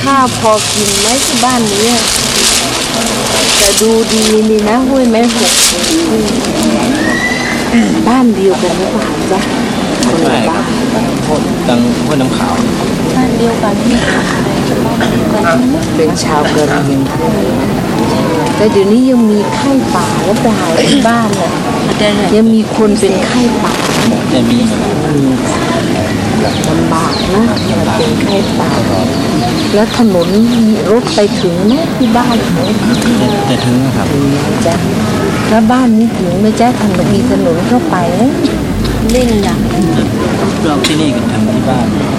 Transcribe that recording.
ข้าวพอกินไหมที่บ้านนี้แต่ดูดีนี่นะห้วยแม่หกบ้านเดียวกันหรือเปล่าจ๊ะคนละบ้านตังห้วยน้ำขาวบ้านเดียวกันที่เป็นชาวกะเหรี่ยงแต่เดี๋ยวนี้ยังมีไข้ป่าแล้วไปหาที่บ้านเนี่ยยังมีคนเป็นไข้ป่าจะมีลำบากนะมาเป็นไข้ป่าแล้วถนนมีรถไปถึงไหมที่บ้านจะถึงนะครับจ้ะแล้วบ้านนี้ถึงไหมจ๊ะถนนมีถนนเข้าไปเล่นอย่างเราที่นี่กันถึงที่บ้าน